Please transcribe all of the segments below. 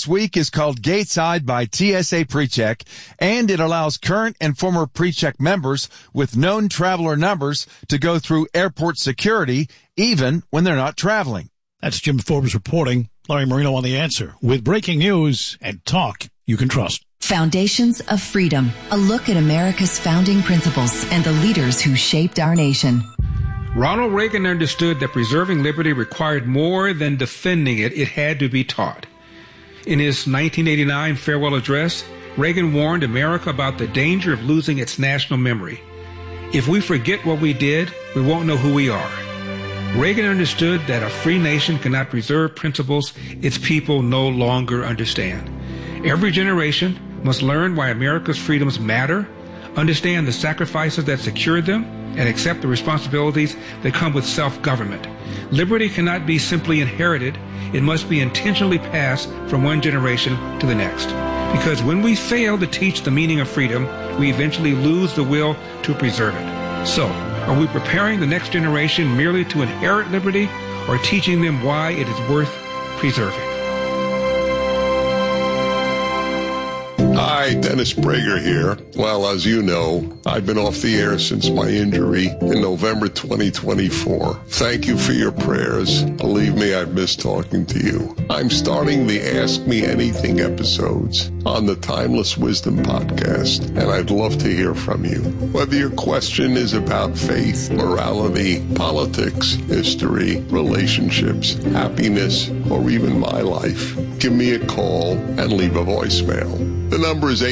this week is called Gateside by TSA PreCheck, and it allows current and former PreCheck members with known traveler numbers to go through airport security even when they're not traveling. That's Jim Forbes reporting. Larry Marino on The Answer with breaking news and talk you can trust. Foundations of Freedom, a look at America's founding principles and the leaders who shaped our nation. Ronald Reagan understood that preserving liberty required more than defending it. It had to be taught. In his 1989 farewell address, Reagan warned America about the danger of losing its national memory. If we forget what we did, we won't know who we are. Reagan understood that a free nation cannot preserve principles its people no longer understand. Every generation must learn why America's freedoms matter, understand the sacrifices that secured them, and accept the responsibilities that come with self-government. Liberty cannot be simply inherited. It must be intentionally passed from one generation to the next. Because when we fail to teach the meaning of freedom, we eventually lose the will to preserve it. So, are we preparing the next generation merely to inherit liberty, or teaching them why it is worth preserving? Hi, Dennis Prager here. Well, as you know, I've been off the air since my injury in November 2024. Thank you for your prayers. Believe me, I've missed talking to you. I'm starting the Ask Me Anything episodes on the Timeless Wisdom podcast, and I'd love to hear from you. Whether your question is about faith, morality, politics, history, relationships, happiness, or even my life, give me a call and leave a voicemail. The number is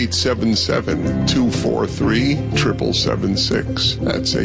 877-243-7776. That's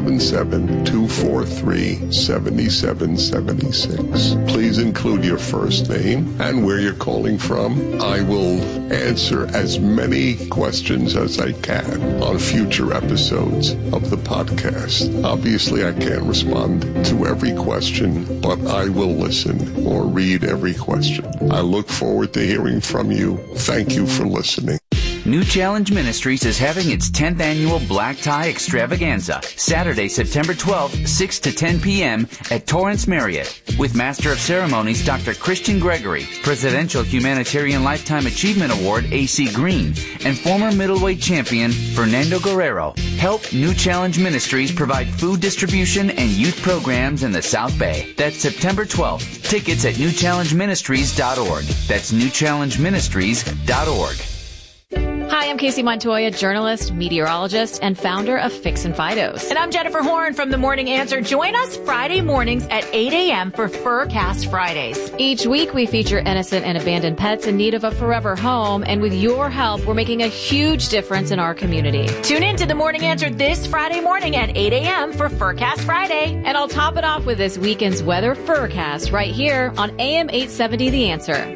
877-243-7776. Please include your first name and where you're calling from. I will answer as many questions as I can on future episodes of the podcast. Obviously, I can't respond to every question, but I will listen or read every question. I look forward to hearing from you. Thank you for listening. New Challenge Ministries is having its 10th annual Black Tie Extravaganza, Saturday, September 12th, 6 to 10 p.m. at Torrance Marriott, with Master of Ceremonies Dr. Christian Gregory, Presidential Humanitarian Lifetime Achievement Award A.C. Green, and former middleweight champion Fernando Guerrero. Help New Challenge Ministries provide food distribution and youth programs in the South Bay. That's September 12th. Tickets at newchallengeministries.org. That's newchallengeministries.org. Hi, I'm Casey Montoya, journalist, meteorologist, and founder of Fix and Fidos. And I'm Jennifer Horn from The Morning Answer. Join us Friday mornings at 8 a.m. for Furcast Fridays. Each week, we feature innocent and abandoned pets in need of a forever home. And with your help, we're making a huge difference in our community. Tune in to The Morning Answer this Friday morning at 8 a.m. for Furcast Friday. And I'll top it off with this weekend's weather Furcast right here on AM 870 The Answer.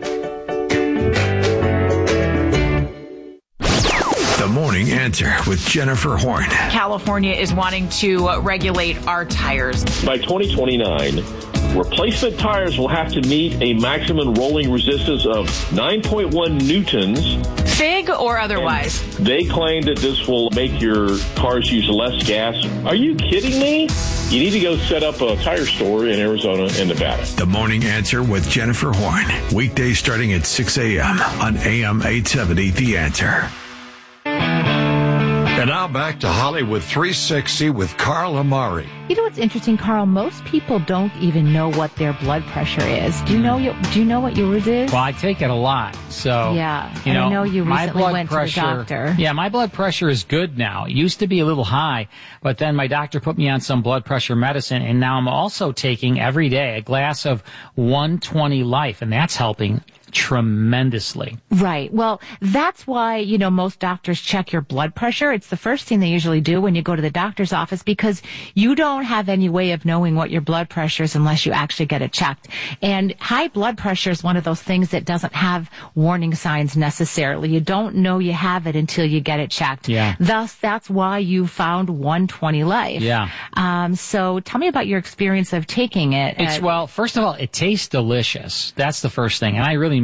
The Morning Answer with Jennifer Horn. California is wanting to regulate our tires. By 2029, replacement tires will have to meet a maximum rolling resistance of 9.1 newtons. Fig or otherwise? And they claim that this will make your cars use less gas. Are you kidding me? You need to go set up a tire store in Arizona and Nevada. The Morning Answer with Jennifer Horn. Weekdays starting at 6 a.m. on AM 870 The Answer. And now back to Hollywood 360 with Carl Amari. You know what's interesting, Carl? Most people don't even know what their blood pressure is. Do you know what yours is? Well, I take it a lot. So yeah, I know you recently went to the doctor. Yeah, my blood pressure is good now. It used to be a little high, but then my doctor put me on some blood pressure medicine, and now I'm also taking every day a glass of 120 Life, and that's helping tremendously. Right. Well, that's why, most doctors check your blood pressure. It's the first thing they usually do when you go to the doctor's office, because you don't have any way of knowing what your blood pressure is unless you actually get it checked. And high blood pressure is one of those things that doesn't have warning signs necessarily. You don't know you have it until you get it checked. Yeah. Thus, that's why you found 120 Life. Yeah. So tell me about your experience of taking it. Well, first of all, it tastes delicious. That's the first thing. And I really mean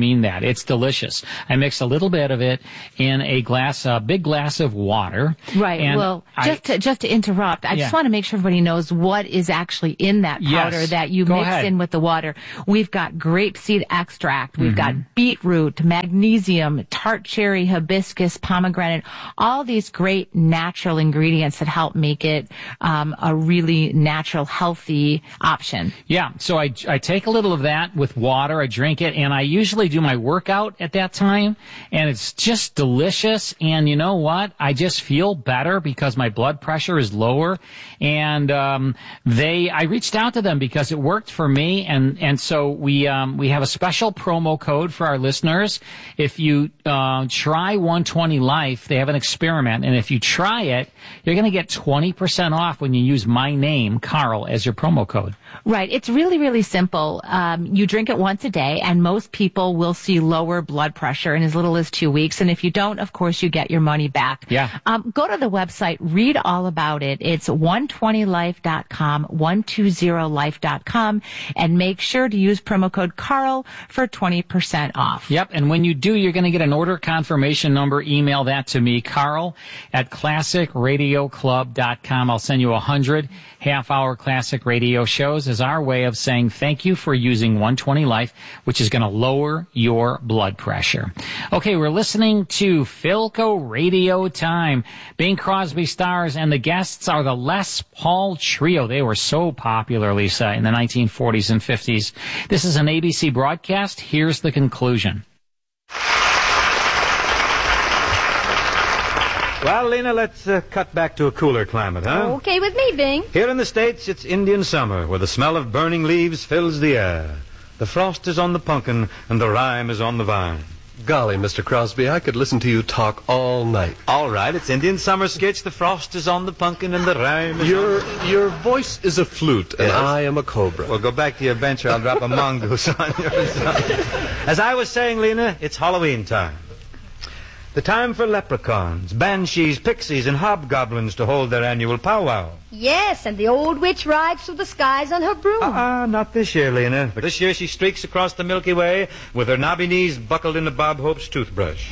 mean that. It's delicious. I mix a little bit of it in a big glass of water. Right. And well, just to interrupt, I just want to make sure everybody knows what is actually in that powder that you mix in with the water. We've got grapeseed extract. We've got beetroot, magnesium, tart cherry, hibiscus, pomegranate, all these great natural ingredients that help make it a really natural, healthy option. Yeah. So I take a little of that with water. I drink it, and I usually do my workout at that time, and it's just delicious. And you know what? I just feel better because my blood pressure is lower. And I reached out to them because it worked for me, and so we have a special promo code for our listeners. If you try 120 Life, they have an experiment, and if you try it, you're going to get 20% off when you use my name, Carl, as your promo code. Right. It's really, really simple. You drink it once a day, and most people will see lower blood pressure in as little as 2 weeks. And if you don't, of course, you get your money back. Yeah. Go to the website, read all about it. It's 120life.com, 120life.com, and make sure to use promo code Carl for 20% off. Yep. And when you do, you're going to get an order confirmation number. Email that to me, Carl at classicradioclub.com. I'll send you 100 half-hour classic radio shows as our way of saying thank you for using 120 Life, which is going to lower your blood pressure. Okay, we're listening to Philco Radio Time. Bing Crosby stars, and the guests are the Les Paul Trio. They were so popular, Lisa, in the 1940s and 50s. This is an ABC broadcast. Here's the conclusion. Well, Lena, let's cut back to a cooler climate, huh? Okay with me, Bing. Here in the States, it's Indian summer, where the smell of burning leaves fills the air. The frost is on the pumpkin, and the rime is on the vine. Golly, Mr. Crosby, I could listen to you talk all night. All right, it's Indian summer sketch. The frost is on the pumpkin, and the rhyme is Your voice is a flute, and I am a cobra. Well, go back to your bench, or I'll drop a mongoose on you. As I was saying, Lena, it's Halloween time. The time for leprechauns, banshees, pixies, and hobgoblins to hold their annual powwow. Yes, and the old witch rides through the skies on her broom. Not this year, Lena. But this year she streaks across the Milky Way with her knobby knees buckled into Bob Hope's toothbrush.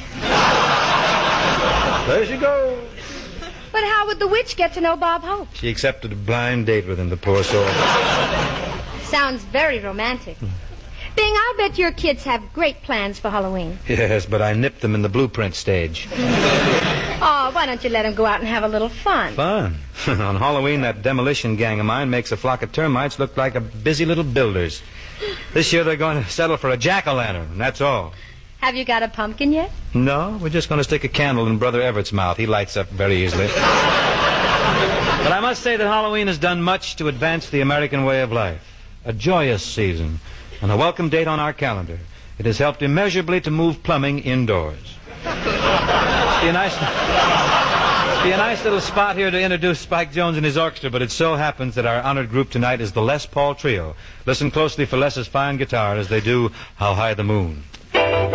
There she goes. But how would the witch get to know Bob Hope? She accepted a blind date with him, the poor soul. Sounds very romantic. Bing, I'll bet your kids have great plans for Halloween. Yes, but I nipped them in the blueprint stage. Oh, why don't you let them go out and have a little fun? Fun? On Halloween, that demolition gang of mine makes a flock of termites look like a busy little builders. This year they're going to settle for a jack-o'-lantern, and that's all. Have you got a pumpkin yet? No, we're just going to stick a candle in Brother Everett's mouth. He lights up very easily. But I must say that Halloween has done much to advance the American way of life. A joyous season. And a welcome date on our calendar. It has helped immeasurably to move plumbing indoors. Be a nice little spot here to introduce Spike Jones and his orchestra, but it so happens that our honored group tonight is the Les Paul Trio. Listen closely for Les's fine guitar as they do How High the Moon.